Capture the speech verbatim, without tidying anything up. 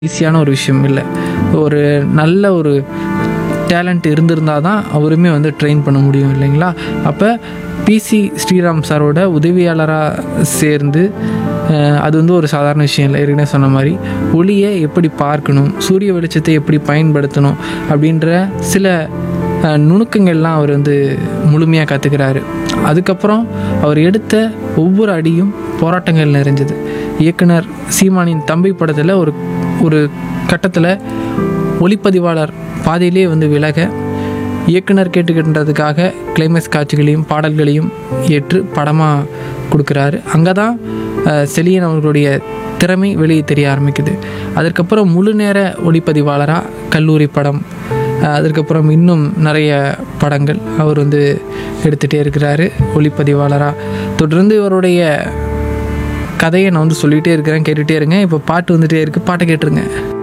ஈஸியான ஒரு விஷயம் இல்லை. ஒரு நல்ல ஒரு டேலண்ட் இருந்திருந்தால் தான் அவருமே வந்து ட்ரெயின் பண்ண முடியும் இல்லைங்களா? அப்போ பிசி ஸ்ரீராம் சாரோட உதவியாளராக சேர்ந்து அஹ், அது வந்து ஒரு சாதாரண விஷயம் இல்லை. ஏற்கனவே சொன்ன மாதிரி ஒளியை எப்படி பார்க்கணும், சூரிய வெளிச்சத்தை எப்படி பயன்படுத்தணும் அப்படின்ற சில அஹ், நுணுக்கங்கள்லாம் அவர் வந்து முழுமையாக கற்றுக்கிறாரு. அதுக்கப்புறம் அவர் எடுத்த ஒவ்வொரு அடியும் போராட்டங்கள் நிறைஞ்சது. இயக்குனர் சீமானின் தம்பி படத்தில் ஒரு ஒரு கட்டத்தில் ஒளிப்பதிவாளர் பாதையிலே வந்து விலக இயக்குனர் கேட்டுக்கின்றதுக்காக கிளைமேக்ஸ் காட்சிகளையும் பாடல்களையும் ஏற்று படமாக கொடுக்குறாரு. அங்கே தான் அஹ், செலியன் அவர்களுடைய திறமை வெளியே தெரிய ஆரம்பிக்குது. அதற்கப்புறம் முழு நேர ஒளிப்பதிவாளராக கல்லூரி படம், அஹ், அதற்கப்புறம் இன்னும் நிறைய படங்கள் அவர் வந்து எடுத்துகிட்டே இருக்கிறாரு ஒளிப்பதிவாளராக. தொடர்ந்து இவருடைய கதையை நான் வந்து சொல்லிகிட்டே இருக்கிறேன், கேட்டுகிட்டே இருங்க. இப்போ பாட்டு வந்துகிட்டே இருக்குது, பாட்டை கேட்டுருங்க.